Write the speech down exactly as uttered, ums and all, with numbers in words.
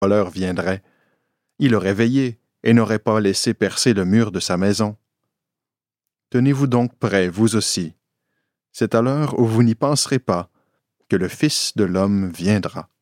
voleur viendrait, il aurait veillé et n'aurait pas laissé percer le mur de sa maison. Tenez-vous donc prêts, vous aussi. C'est à l'heure où vous n'y penserez pas que le Fils de l'homme viendra.